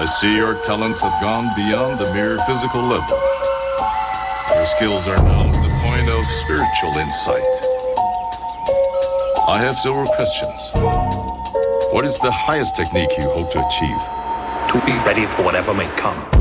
I see your talents have gone beyond the mere physical level. Your skills are now to the point of spiritual insight. I have several questions. What is the highest technique you hope to achieve? To be ready for whatever may come.